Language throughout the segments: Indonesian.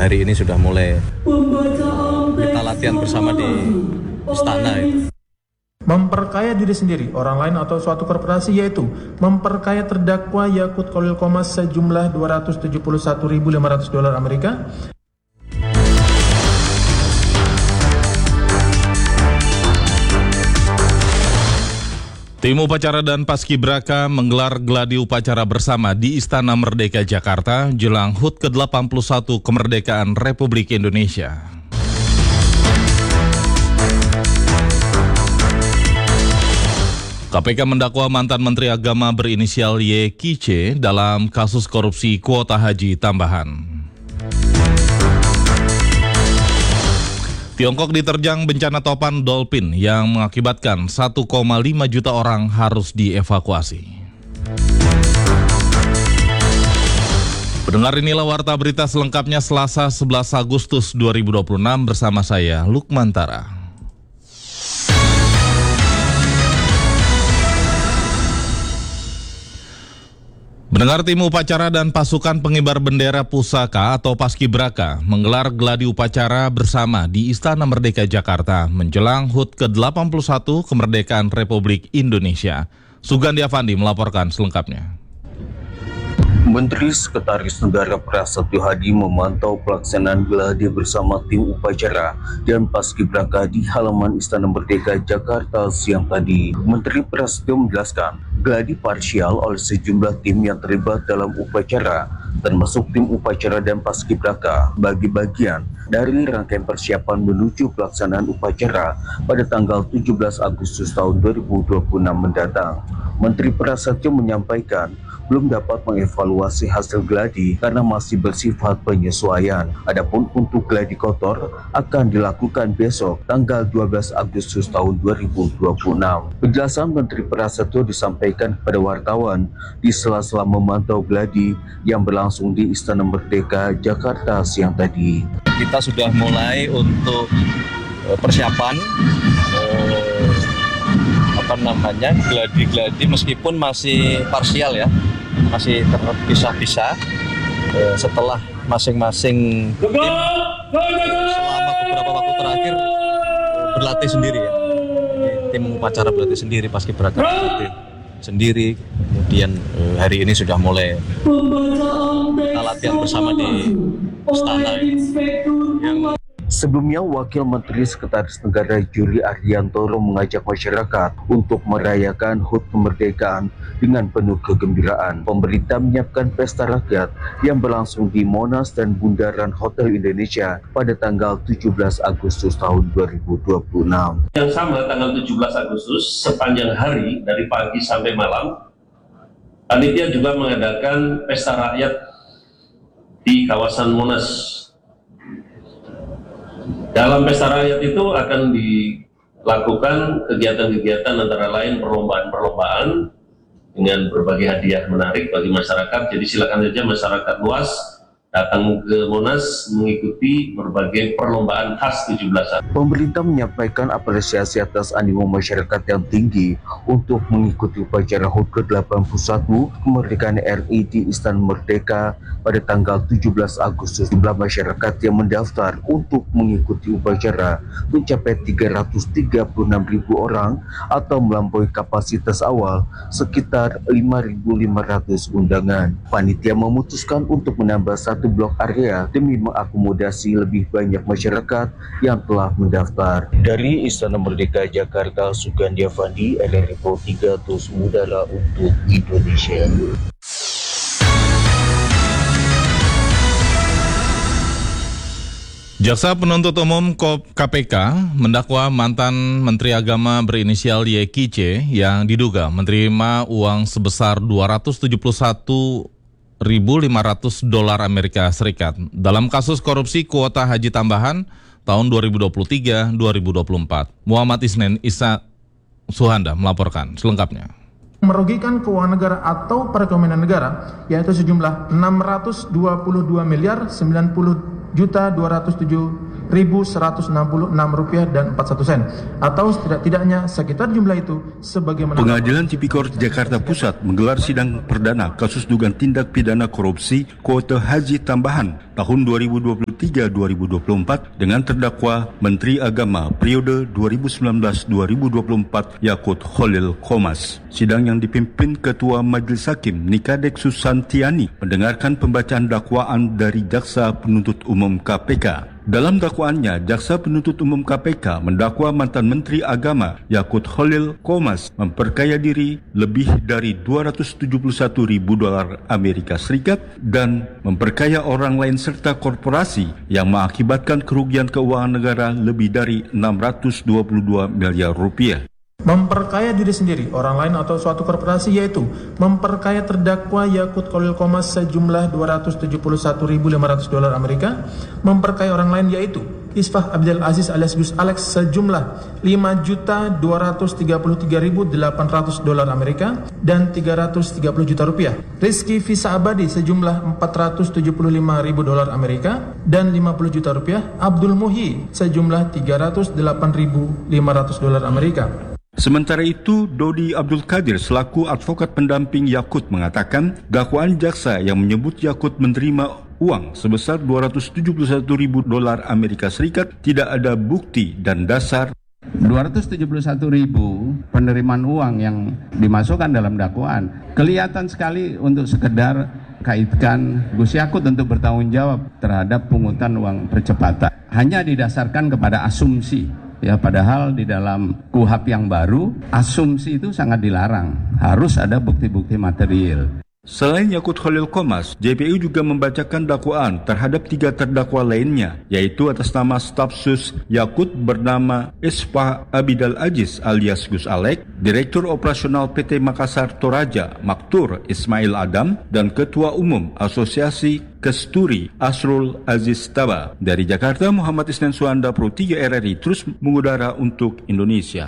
hari ini sudah mulai kita latihan bersama di istana. Memperkaya diri sendiri, orang lain atau suatu korporasi, yaitu memperkaya terdakwa Yakut Khalil Qomas sejumlah $271.500 Amerika. Tim upacara dan paskibraka menggelar gladi upacara bersama di Istana Merdeka Jakarta jelang HUT ke-81 kemerdekaan Republik Indonesia. KPK mendakwa mantan Menteri Agama berinisial Y. Kice dalam kasus korupsi kuota haji tambahan. Tiongkok diterjang bencana topan dolphin yang mengakibatkan 1,5 juta orang harus dievakuasi. Pendengar, inilah warta berita selengkapnya Selasa 11 Agustus 2026 bersama saya, Lukman Tara. Mendengar, tim upacara dan pasukan pengibar bendera pusaka atau paskibraka menggelar gladi upacara bersama di Istana Merdeka Jakarta menjelang HUT ke-81 kemerdekaan Republik Indonesia. Sugandi Avandi melaporkan selengkapnya. Menteri Sekretaris Negara Prasetyo Hadi memantau pelaksanaan gladi bersama tim upacara dan paskibraka di halaman Istana Merdeka Jakarta siang tadi. Menteri Prasetyo menjelaskan, gladi parsial oleh sejumlah tim yang terlibat dalam upacara, termasuk tim upacara dan paskibraka, bagi bagian dari rangkaian persiapan menuju pelaksanaan upacara pada tanggal 17 Agustus tahun 2026 mendatang. Menteri Prasetyo menyampaikan belum dapat mengevaluasi hasil gladi karena masih bersifat penyesuaian. Adapun untuk gladi kotor akan dilakukan besok tanggal 12 Agustus tahun 2026. Penjelasan Menteri Prasetyo disampaikan kepada wartawan di sela-sela memantau gladi yang berlangsung di Istana Merdeka Jakarta siang tadi. Kita sudah mulai untuk persiapan gladi-gladi meskipun masih parsial ya, masih terpisah-pisah setelah masing-masing tim selama beberapa waktu terakhir berlatih sendiri ya. Tim upacara berlatih sendiri, paskibraka berlatih sendiri, kemudian hari ini sudah mulai kita latihan bersama di istana ya. Sebelumnya, Wakil Menteri Sekretaris Negara Juri Ariantoro mengajak masyarakat untuk merayakan HUT kemerdekaan dengan penuh kegembiraan. Pemerintah menyiapkan pesta rakyat yang berlangsung di Monas dan Bundaran Hotel Indonesia pada tanggal 17 Agustus tahun 2026. Yang sama, tanggal 17 Agustus, sepanjang hari dari pagi sampai malam, panitia juga mengadakan pesta rakyat di kawasan Monas. Dalam pesta rakyat itu akan dilakukan kegiatan-kegiatan antara lain perlombaan-perlombaan dengan berbagai hadiah menarik bagi masyarakat. Jadi silakan saja masyarakat luas datang ke Monas mengikuti berbagai perlombaan khas 17-an. Pemerintah menyampaikan apresiasi atas animo masyarakat yang tinggi untuk mengikuti upacara HUT ke-81 kemerdekaan RI di Istana Merdeka pada tanggal 17 Agustus. Jumlah masyarakat yang mendaftar untuk mengikuti upacara mencapai 336.000 orang atau melampaui kapasitas awal sekitar 5.500 undangan. Panitia memutuskan untuk menambah satu blok area demi mengakomodasi lebih banyak masyarakat yang telah mendaftar. Dari Istana Merdeka Jakarta, Sugandi Avandi, RRI Pro 3 Terus Udara untuk Indonesia. Jaksa Penuntut Umum KPK mendakwa mantan Menteri Agama berinisial Y. Kice yang diduga menerima uang sebesar $271.500 Amerika Serikat dalam kasus korupsi kuota haji tambahan tahun 2023-2024. Muhammad Isnen Isa Suhanda melaporkan selengkapnya. Merugikan keuangan negara atau perekonomian negara, yaitu sejumlah 622.090.207 Rp1.166.41 atau setidak-tidaknya sekitar jumlah itu sebagaimana. Pengadilan Tipikor Jakarta Pusat menggelar sidang perdana kasus dugaan tindak pidana korupsi kuota haji tambahan tahun 2023-2024 dengan terdakwa Menteri Agama periode 2019-2024 Yakut Khalil Qomas. Sidang yang dipimpin Ketua Majelis Hakim Nikadek Susantiani mendengarkan pembacaan dakwaan dari Jaksa Penuntut Umum KPK. Dalam dakwaannya, Jaksa Penuntut Umum KPK mendakwa mantan Menteri Agama Yakut Khalil Qomas memperkaya diri lebih dari $271.000 Amerika Serikat dan memperkaya orang lain serta korporasi yang mengakibatkan kerugian keuangan negara lebih dari 622 miliar rupiah. Memperkaya diri sendiri, orang lain atau suatu korporasi, yaitu memperkaya terdakwa Yakut Khalil Qomas sejumlah $271.500 Amerika, memperkaya orang lain yaitu Isfah Abdul Aziz alias Gus Alex sejumlah $5.233.800 Amerika dan $330 juta rupiah, Rizky Visa Abadi sejumlah $475.000 Amerika dan $50 juta rupiah, Abdul Muhi sejumlah $308.500 Amerika. Sementara itu, Dodi Abdul Qadir selaku advokat pendamping Yakut mengatakan dakwaan jaksa yang menyebut Yakut menerima uang sebesar $271.000 Amerika Serikat tidak ada bukti dan dasar. 271.000 penerimaan uang yang dimasukkan dalam dakwaan kelihatan sekali untuk sekedar kaitkan Gus Yakut untuk bertanggung jawab terhadap pungutan uang percepatan. Hanya didasarkan kepada asumsi. Ya, padahal di dalam KUHP yang baru, asumsi itu sangat dilarang. Harus ada bukti-bukti material. Selain Yakut Khalil Qomas, JPU juga membacakan dakwaan terhadap 3 terdakwa lainnya, yaitu atas nama staf sus Yakut bernama Isfah Abidal Aziz alias Gus Alek, Direktur Operasional PT Makassar Toraja Maktur Ismail Adam, dan Ketua Umum Asosiasi Kesturi Asrul Aziz Taba. Dari Jakarta, Muhammad Isnan Suanda, Pro 3 RRI terus mengudara untuk Indonesia.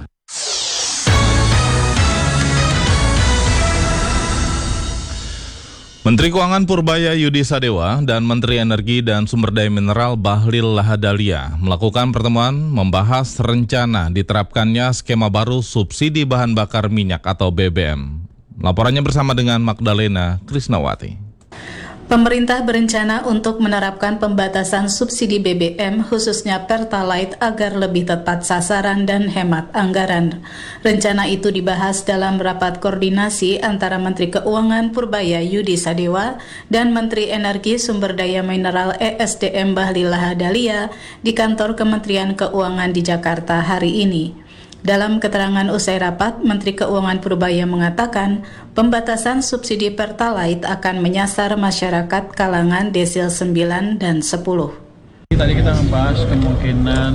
Menteri Keuangan Purbaya Yudi Sadewa dan Menteri Energi dan Sumber Daya Mineral Bahlil Lahadalia melakukan pertemuan membahas rencana diterapkannya skema baru subsidi bahan bakar minyak atau BBM. Laporannya bersama dengan Magdalena Krisnawati. Pemerintah berencana untuk menerapkan pembatasan subsidi BBM khususnya Pertalite agar lebih tepat sasaran dan hemat anggaran. Rencana itu dibahas dalam rapat koordinasi antara Menteri Keuangan Purbaya Yudi Sadewa dan Menteri Energi Sumber Daya Mineral ESDM Bahlil Lahadalia di kantor Kementerian Keuangan di Jakarta hari ini. Dalam keterangan usai rapat, Menteri Keuangan Purbaya mengatakan pembatasan subsidi Pertalite akan menyasar masyarakat kalangan desil 9 dan 10. Tadi kita membahas kemungkinan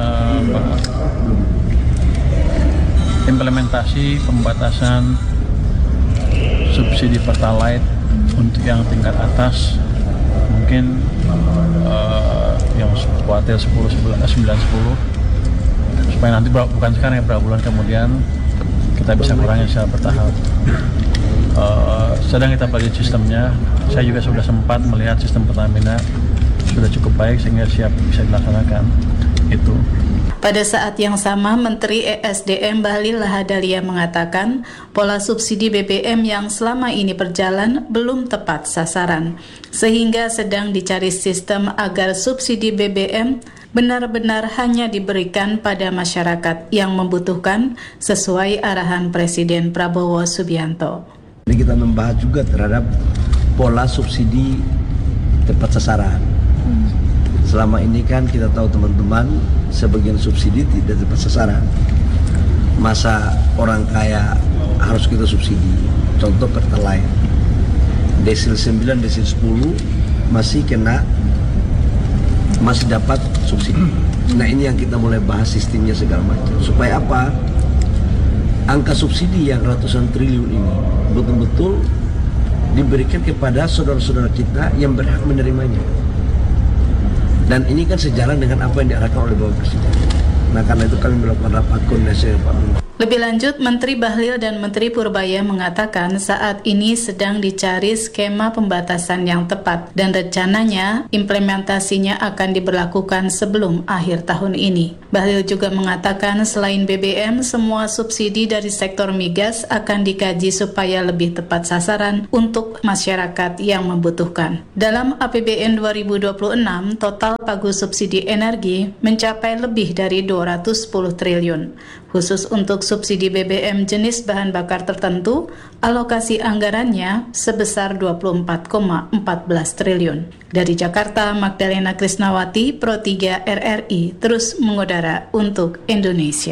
implementasi pembatasan subsidi Pertalite untuk yang tingkat atas, mungkin yang kuartil 9-10, supaya nanti bukan sekarang ya, beberapa bulan kemudian kita bisa kurangi secara bertahap. Sedang kita bagi sistemnya. Saya juga sudah sempat melihat sistem Pertamina sudah cukup baik sehingga siap bisa dilaksanakan itu. Pada saat yang sama, Menteri ESDM Bahlil Lahadalia mengatakan pola subsidi BBM yang selama ini berjalan belum tepat sasaran, sehingga sedang dicari sistem agar subsidi BBM benar-benar hanya diberikan pada masyarakat yang membutuhkan sesuai arahan Presiden Prabowo Subianto. Jadi kita membahas juga terhadap pola subsidi tepat sasaran. Selama ini kan kita tahu teman-teman, sebagian subsidi tidak tepat sasaran. Masa orang kaya harus kita subsidi? Contoh Pertalite, desil 9, desil 10 masih dapat subsidi. Nah, ini yang kita mulai bahas sistemnya segala macam. Supaya apa? Angka subsidi yang ratusan triliun ini betul-betul diberikan kepada saudara-saudara kita yang berhak menerimanya. Dan ini kan sejalan dengan apa yang diarahkan oleh Bapak Presiden. Nah, karena itu kami melakukan rapat koordinasi dengan Pak Menteri. Lebih lanjut, Menteri Bahlil dan Menteri Purbaya mengatakan saat ini sedang dicari skema pembatasan yang tepat dan rencananya implementasinya akan diberlakukan sebelum akhir tahun ini. Bahlil juga mengatakan selain BBM, semua subsidi dari sektor migas akan dikaji supaya lebih tepat sasaran untuk masyarakat yang membutuhkan. Dalam APBN 2026, total pagu subsidi energi mencapai lebih dari 210 triliun. Khusus untuk subsidi BBM jenis bahan bakar tertentu, alokasi anggarannya sebesar 24,14 triliun. Dari Jakarta, Magdalena Krisnawati, Pro 3 RRI, terus mengudara untuk Indonesia.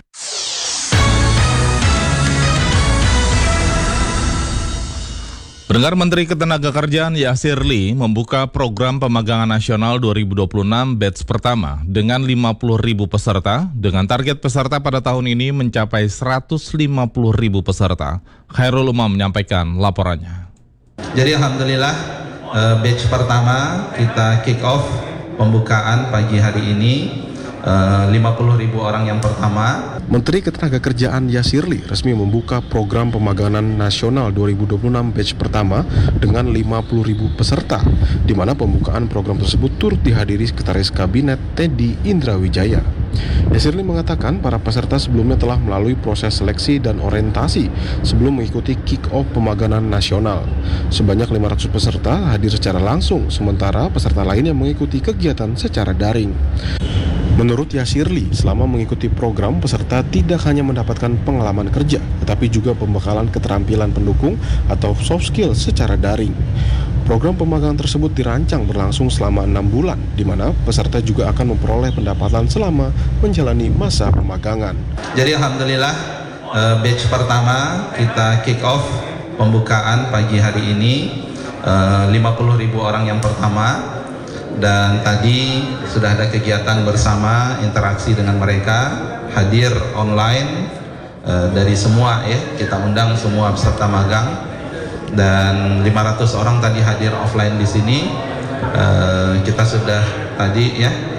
Pendengar, Menteri Ketenagakerjaan Yasir Lee membuka program pemagangan nasional 2026 batch pertama dengan 50.000 peserta, dengan target peserta pada tahun ini mencapai 150.000 peserta. Khairul Umam menyampaikan laporannya. Jadi alhamdulillah batch pertama kita kick off pembukaan pagi hari ini. 50.000 orang yang pertama. Menteri Ketenagakerjaan Yasir Lee resmi membuka program pemagangan nasional 2026 batch pertama dengan 50.000 peserta, di mana pembukaan program tersebut turut dihadiri Sekretaris Kabinet Teddy Indrawijaya. Yasir Lee mengatakan para peserta sebelumnya telah melalui proses seleksi dan orientasi sebelum mengikuti kick-off pemagangan nasional. Sebanyak 500 peserta hadir secara langsung, sementara peserta lainnya mengikuti kegiatan secara daring. Menurut Yasir Lee, selama mengikuti program, peserta tidak hanya mendapatkan pengalaman kerja, tetapi juga pembekalan keterampilan pendukung atau soft skill secara daring. Program pemagangan tersebut dirancang berlangsung selama 6 bulan, di mana peserta juga akan memperoleh pendapatan selama menjalani masa pemagangan. Jadi alhamdulillah batch pertama kita kick off pembukaan pagi hari ini 50.000 orang yang pertama. Dan tadi sudah ada kegiatan bersama, interaksi dengan mereka, hadir online dari semua kita undang semua peserta magang, dan 500 orang tadi hadir offline di sini. Kita sudah tadi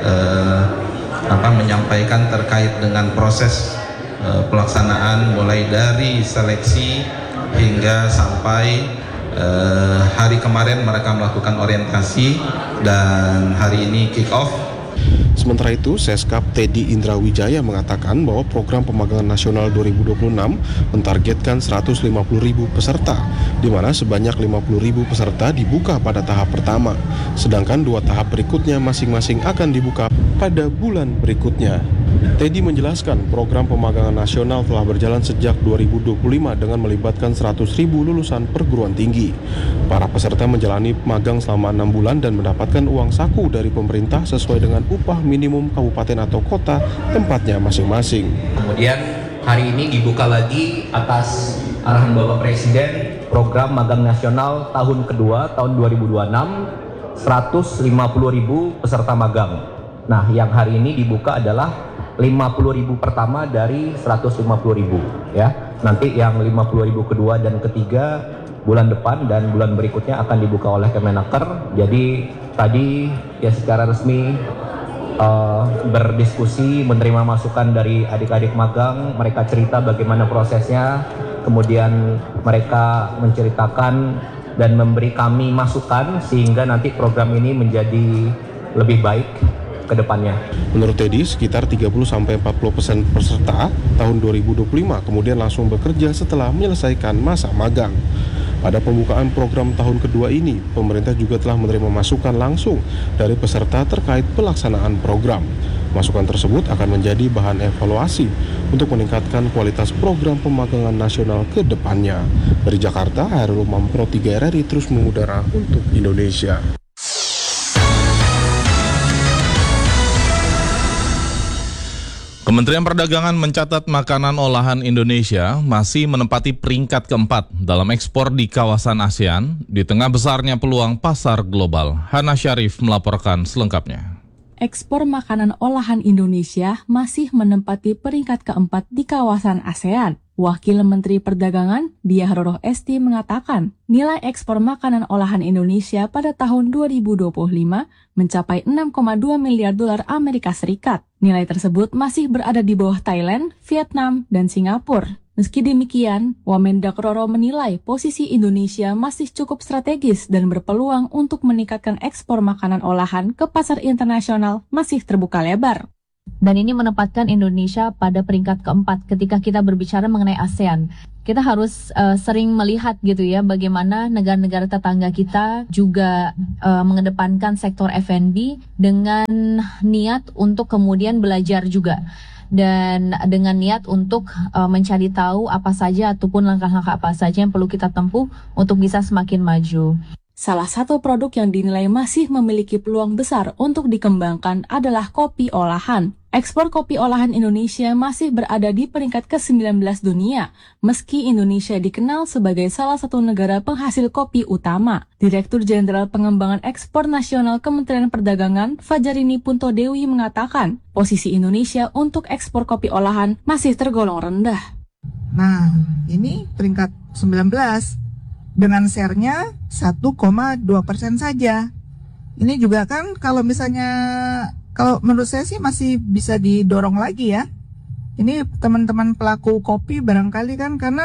menyampaikan terkait dengan proses pelaksanaan mulai dari seleksi hingga sampai hari kemarin mereka melakukan orientasi dan hari ini kick off. Sementara itu, Seskap Teddy Indrawijaya mengatakan bahwa program pemagangan nasional 2026 mentargetkan 150.000 peserta, di mana sebanyak 50.000 peserta dibuka pada tahap pertama, sedangkan 2 tahap berikutnya masing-masing akan dibuka pada bulan berikutnya. Teddy menjelaskan program pemagangan nasional telah berjalan sejak 2025 dengan melibatkan 100.000 lulusan perguruan tinggi. Para peserta menjalani magang selama 6 bulan dan mendapatkan uang saku dari pemerintah sesuai dengan upah minimum kabupaten atau kota tempatnya masing-masing. Kemudian hari ini dibuka lagi atas arahan Bapak Presiden program magang nasional tahun kedua tahun 2026 150.000 peserta magang. Nah, yang hari ini dibuka adalah 50.000 pertama dari 150.000 ya. Nanti yang 50.000 kedua dan ketiga bulan depan dan bulan berikutnya akan dibuka oleh Kemenaker. Jadi tadi ya secara resmi berdiskusi, menerima masukan dari adik-adik magang, mereka cerita bagaimana prosesnya, kemudian mereka menceritakan dan memberi kami masukan sehingga nanti program ini menjadi lebih baik ke depannya. Menurut Teddy, sekitar 30-40% peserta tahun 2025 kemudian langsung bekerja setelah menyelesaikan masa magang. Pada pembukaan program tahun kedua ini, pemerintah juga telah menerima masukan langsung dari peserta terkait pelaksanaan program. Masukan tersebut akan menjadi bahan evaluasi untuk meningkatkan kualitas program pemagangan nasional ke depannya. Dari Jakarta, Khairul Umam, Pro 3 RRI terus mengudara untuk Indonesia. Kementerian Perdagangan mencatat makanan olahan Indonesia masih menempati peringkat keempat dalam ekspor di kawasan ASEAN di tengah besarnya peluang pasar global. Hana Syarif melaporkan selengkapnya. ekspor makanan olahan Indonesia masih menempati peringkat keempat di kawasan ASEAN. Wakil Menteri Perdagangan, Diah Roroh Esti mengatakan, nilai ekspor makanan olahan Indonesia pada tahun 2025 mencapai 6,2 miliar dolar Amerika Serikat. Nilai tersebut masih berada di bawah Thailand, Vietnam, dan Singapura. Meski demikian, Wamendak Roro menilai posisi Indonesia masih cukup strategis dan berpeluang untuk meningkatkan ekspor makanan olahan ke pasar internasional masih terbuka lebar. Dan ini menempatkan Indonesia pada peringkat keempat ketika kita berbicara mengenai ASEAN. Kita harus sering melihat gitu ya bagaimana negara-negara tetangga kita juga mengedepankan sektor F&B dengan niat untuk kemudian belajar juga. Dan dengan niat untuk mencari tahu apa saja ataupun langkah-langkah apa saja yang perlu kita tempuh untuk bisa semakin maju. Salah satu produk yang dinilai masih memiliki peluang besar untuk dikembangkan adalah kopi olahan. Ekspor kopi olahan Indonesia masih berada di peringkat ke-19 dunia, meski Indonesia dikenal sebagai salah satu negara penghasil kopi utama. Direktur Jenderal Pengembangan Ekspor Nasional Kementerian Perdagangan, Fajarini Puntodewi mengatakan, posisi Indonesia untuk ekspor kopi olahan masih tergolong rendah. Nah, ini peringkat 19 dengan share-nya 1,2% saja. Ini juga kan kalau menurut saya sih masih bisa didorong lagi ya. Ini teman-teman pelaku kopi barangkali kan karena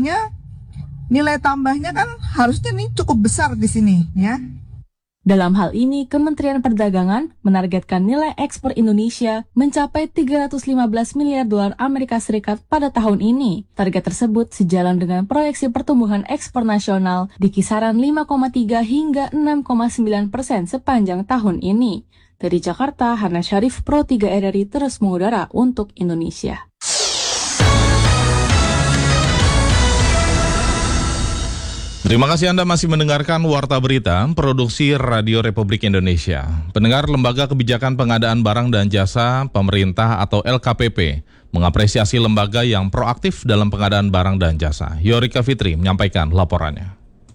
nilai tambahnya kan harusnya nih cukup besar di sini ya. Dalam hal ini, Kementerian Perdagangan menargetkan nilai ekspor Indonesia mencapai 315 miliar dolar Amerika Serikat pada tahun ini. Target tersebut sejalan dengan proyeksi pertumbuhan ekspor nasional di kisaran 5,3 hingga 6,9% sepanjang tahun ini. Dari Jakarta, Hana Syarif, Pro 3 RRI terus mengudara untuk Indonesia. Terima kasih Anda masih mendengarkan Warta Berita, produksi Radio Republik Indonesia. Pendengar, Lembaga Kebijakan Pengadaan Barang dan Jasa Pemerintah atau LKPP mengapresiasi lembaga yang proaktif dalam pengadaan barang dan jasa. Yorika Fitri menyampaikan laporannya.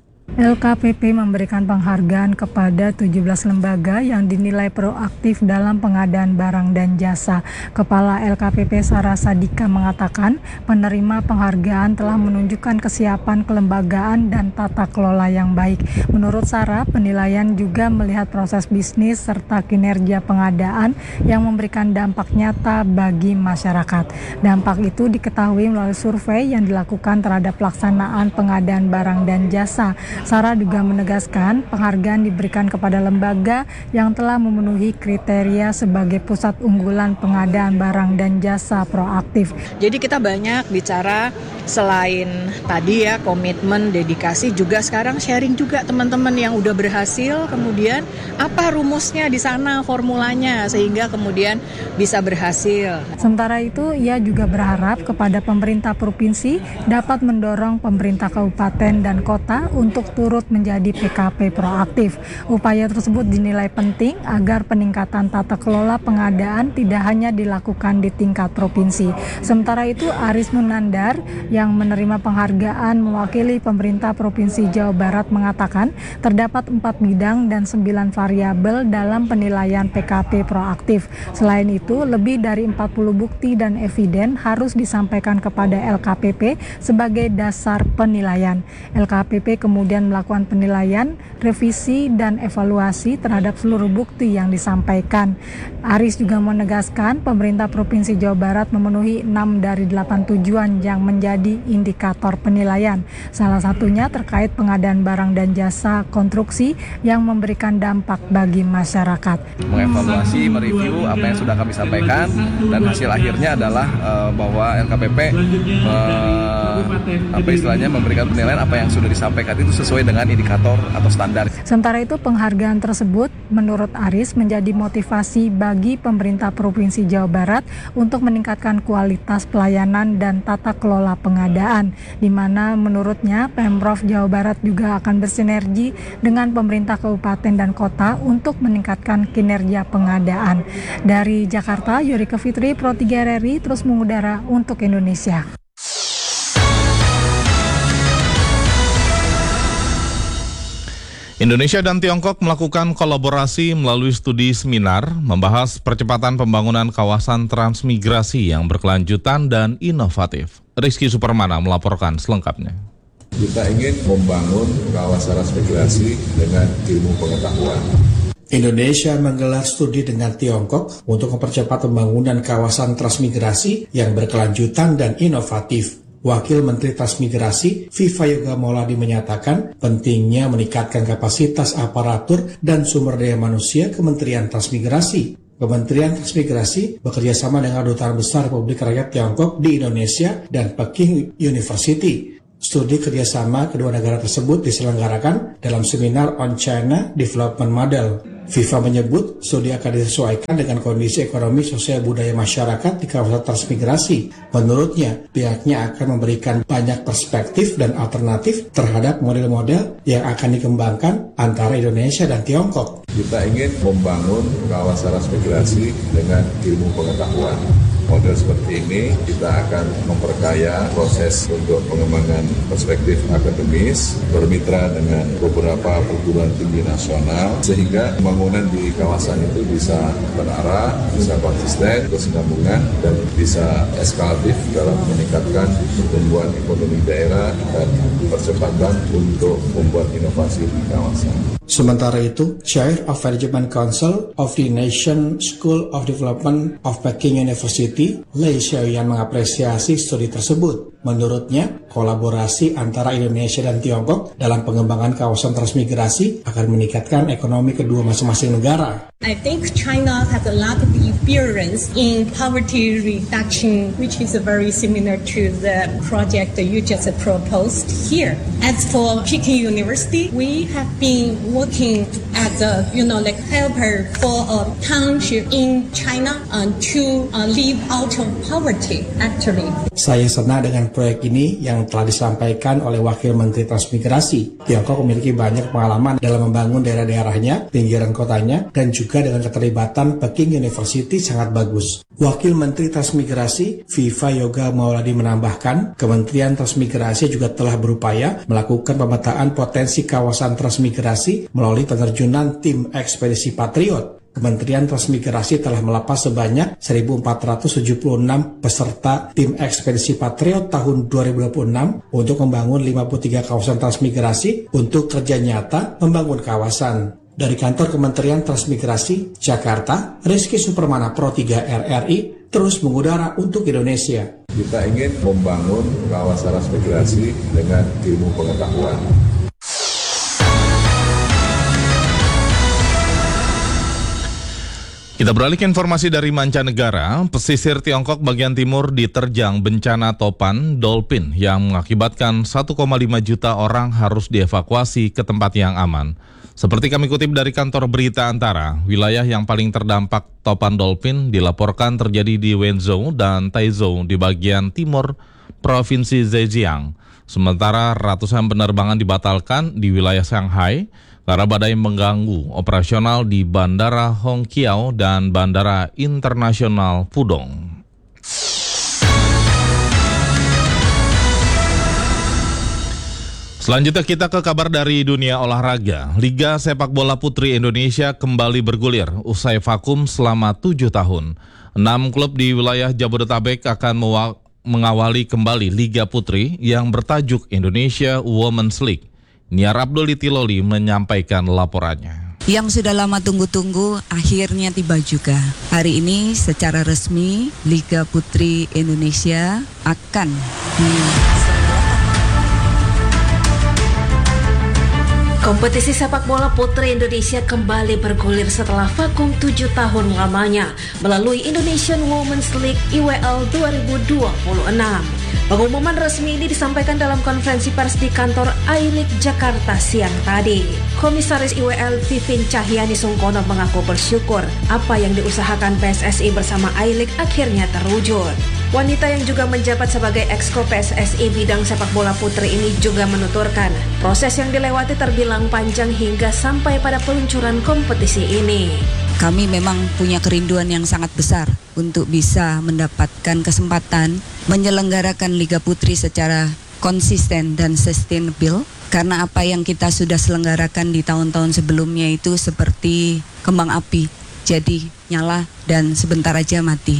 LKPP memberikan penghargaan kepada 17 lembaga yang dinilai proaktif dalam pengadaan barang dan jasa. Kepala LKPP Sarah Sadika mengatakan penerima penghargaan telah menunjukkan kesiapan kelembagaan dan tata kelola yang baik. Menurut Sarah, penilaian juga melihat proses bisnis serta kinerja pengadaan yang memberikan dampak nyata bagi masyarakat. Dampak itu diketahui melalui survei yang dilakukan terhadap pelaksanaan pengadaan barang dan jasa. Sarah juga menegaskan penghargaan diberikan kepada lembaga yang telah memenuhi kriteria sebagai pusat unggulan pengadaan barang dan jasa proaktif. Jadi kita banyak bicara selain tadi ya komitmen, dedikasi, juga sekarang sharing juga teman-teman yang udah berhasil, kemudian apa rumusnya di sana, formulanya, sehingga kemudian bisa berhasil. Sementara itu, ia juga berharap kepada pemerintah provinsi dapat mendorong pemerintah kabupaten dan kota untuk turut menjadi PKP proaktif. Upaya tersebut dinilai penting agar peningkatan tata kelola pengadaan tidak hanya dilakukan di tingkat provinsi. Sementara itu, Aris Munandar yang menerima penghargaan mewakili pemerintah Provinsi Jawa Barat mengatakan terdapat 4 bidang dan 9 variabel dalam penilaian PKP proaktif. Selain itu, lebih dari 40 bukti dan eviden harus disampaikan kepada LKPP sebagai dasar penilaian. LKPP kemudian melakukan penilaian, revisi, dan evaluasi terhadap seluruh bukti yang disampaikan. Aris juga menegaskan pemerintah Provinsi Jawa Barat memenuhi 6 dari 8 tujuan yang menjadi indikator penilaian. Salah satunya terkait pengadaan barang dan jasa konstruksi yang memberikan dampak bagi masyarakat. Mengevaluasi, mereview apa yang sudah kami sampaikan, dan hasil akhirnya adalah bahwa LKPP memberikan penilaian apa yang sudah disampaikan itu sesuai dengan indikator atau standar. Sementara itu, penghargaan tersebut menurut Aris menjadi motivasi bagi pemerintah Provinsi Jawa Barat untuk meningkatkan kualitas pelayanan dan tata kelola pengadaan, di mana menurutnya Pemprov Jawa Barat juga akan bersinergi dengan pemerintah kabupaten dan kota untuk meningkatkan kinerja pengadaan. Dari Jakarta, Yorika Fitri, Pro 3 RRI terus mengudara untuk Indonesia. Indonesia dan Tiongkok melakukan kolaborasi melalui studi seminar membahas percepatan pembangunan kawasan transmigrasi yang berkelanjutan dan inovatif. Rizky Supermana melaporkan selengkapnya. Kita ingin membangun kawasan transmigrasi dengan ilmu pengetahuan. Indonesia menggelar studi dengan Tiongkok untuk mempercepat pembangunan kawasan transmigrasi yang berkelanjutan dan inovatif. Wakil Menteri Transmigrasi Viva Yoga Mauladi menyatakan pentingnya meningkatkan kapasitas aparatur dan sumber daya manusia Kementerian Transmigrasi. Kementerian Transmigrasi bekerjasama dengan Kedutaan Besar Republik Rakyat Tiongkok di Indonesia dan Peking University. Studi kerjasama kedua negara tersebut diselenggarakan dalam seminar on China Development Model. Viva menyebut studi akan disesuaikan dengan kondisi ekonomi sosial budaya masyarakat di kawasan transmigrasi. Menurutnya, pihaknya akan memberikan banyak perspektif dan alternatif terhadap model-model yang akan dikembangkan antara Indonesia dan Tiongkok. Kita ingin membangun kawasan transmigrasi dengan ilmu pengetahuan. Model seperti ini kita akan memperkaya proses untuk pengembangan perspektif akademis, bermitra dengan beberapa perguruan tinggi nasional, sehingga pembangunan di kawasan itu bisa berarah, bisa konsisten, kesinambungan, dan bisa eskalatif dalam meningkatkan pertumbuhan ekonomi daerah dan percepatan untuk membuat inovasi di kawasan. Sementara itu, Chair of Management Council of the Nation School of Development of Peking University, Lei Xiaoyan mengapresiasi studi tersebut. Menurutnya, kolaborasi antara Indonesia dan Tiongkok dalam pengembangan kawasan transmigrasi akan meningkatkan ekonomi kedua masing-masing negara. I think China has a lot of experience in poverty reduction, which is very similar to the project that you just proposed here. As for Peking University, we have been working as a, helper for a township in China to live out of poverty, actually. Saya senang dengan proyek ini yang telah disampaikan oleh Wakil Menteri Transmigrasi. Tiongkok memiliki banyak pengalaman dalam membangun daerah-daerahnya, pinggiran kotanya, dan juga dengan keterlibatan Peking University sangat bagus. Wakil Menteri Transmigrasi Viva Yoga Mauladi menambahkan, Kementerian Transmigrasi juga telah berupaya melakukan pemetaan potensi kawasan transmigrasi melalui penerjunan tim ekspedisi Patriot. Kementerian Transmigrasi telah melepas sebanyak 1.476 peserta tim ekspedisi Patriot tahun 2026 untuk membangun 53 kawasan transmigrasi untuk kerja nyata membangun kawasan. Dari kantor Kementerian Transmigrasi, Jakarta, Rizky Supermana Pro 3 RRI terus mengudara untuk Indonesia. Kita ingin membangun kawasan transmigrasi dengan ilmu pengetahuan. Kita beralih ke informasi dari mancanegara. Pesisir Tiongkok bagian timur diterjang bencana topan dolphin yang mengakibatkan 1,5 juta orang harus dievakuasi ke tempat yang aman. Seperti kami kutip dari kantor berita Antara, wilayah yang paling terdampak topan dolphin dilaporkan terjadi di Wenzhou dan Taizhou di bagian timur Provinsi Zhejiang. Sementara ratusan penerbangan dibatalkan di wilayah Shanghai karena badai mengganggu operasional di Bandara Hongqiao dan Bandara Internasional Pudong. Selanjutnya kita ke kabar dari dunia olahraga. Liga Sepak Bola Putri Indonesia kembali bergulir usai vakum selama 7 tahun. 6 klub di wilayah Jabodetabek akan mengawali kembali Liga Putri yang bertajuk Indonesia Women's League. Niar Abdul Tiloli menyampaikan laporannya. Yang sudah lama tunggu-tunggu akhirnya tiba juga. Hari ini secara resmi Liga Putri Indonesia akan Kompetisi sepak bola putri Indonesia kembali bergulir setelah vakum 7 tahun lamanya melalui Indonesian Women's League IWL 2026. Pengumuman resmi ini disampaikan dalam konferensi pers di kantor I-League Jakarta siang tadi. Komisaris IWL Vivin Cahyani Sungkono mengaku bersyukur apa yang diusahakan PSSI bersama I-League akhirnya terwujud. Wanita yang juga menjabat sebagai Exco PSSI bidang sepak bola putri ini juga menuturkan proses yang dilewati terbilang panjang hingga sampai pada peluncuran kompetisi ini. Kami memang punya kerinduan yang sangat besar untuk bisa mendapatkan kesempatan menyelenggarakan Liga Putri secara konsisten dan sustainable Karena apa yang kita sudah selenggarakan di tahun-tahun sebelumnya itu seperti kembang api, jadi nyala dan sebentar aja mati.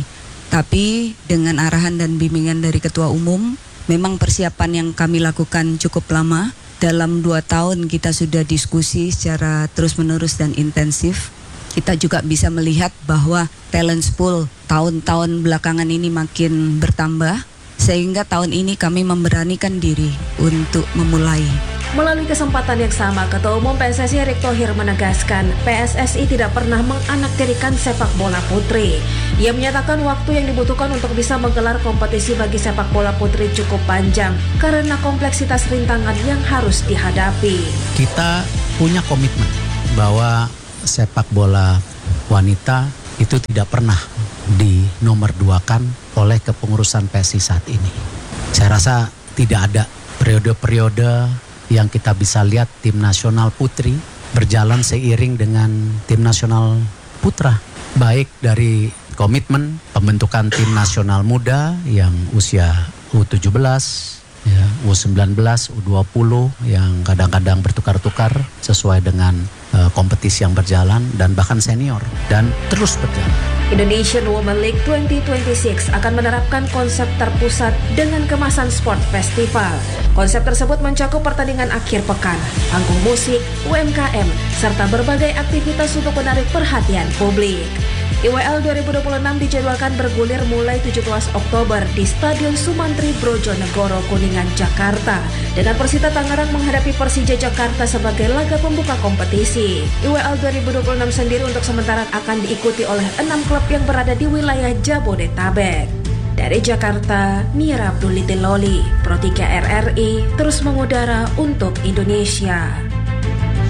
Tapi dengan arahan dan bimbingan dari Ketua Umum, memang persiapan yang kami lakukan cukup lama. Dalam 2 tahun kita sudah diskusi secara terus-menerus dan intensif. Kita juga bisa melihat bahwa talent pool tahun-tahun belakangan ini makin bertambah, sehingga tahun ini kami memberanikan diri untuk memulai. Melalui kesempatan yang sama, Ketua Umum PSSI Erick Thohir menegaskan PSSI tidak pernah menganaktirikan sepak bola putri. Ia menyatakan waktu yang dibutuhkan untuk bisa menggelar kompetisi bagi sepak bola putri cukup panjang karena kompleksitas rintangan yang harus dihadapi. Kita punya komitmen bahwa sepak bola wanita itu tidak pernah dinomor-duakan oleh kepengurusan PSSI saat ini. Saya rasa tidak ada periode-periode yang kita bisa lihat tim nasional putri berjalan seiring dengan tim nasional putra. Baik dari komitmen pembentukan tim nasional muda yang usia U17, ya, U19, U20 yang kadang-kadang bertukar-tukar sesuai dengan kompetisi yang berjalan dan bahkan senior dan terus berjalan. Indonesian Women League 2026 akan menerapkan konsep terpusat dengan kemasan sport festival. Konsep tersebut mencakup pertandingan akhir pekan, panggung musik, UMKM, serta berbagai aktivitas untuk menarik perhatian publik. IWL 2026 dijadwalkan bergulir mulai 17 Oktober di Stadion Sumantri Brojonegoro, Kuningan, Jakarta. Dengan Persita Tangerang menghadapi Persija Jakarta sebagai laga pembuka kompetisi. IWL 2026 sendiri untuk sementara akan diikuti oleh 6 klub yang berada di wilayah Jabodetabek. Dari Jakarta, Mira Abduliti Loli, Pro 3 RRI, terus mengudara untuk Indonesia.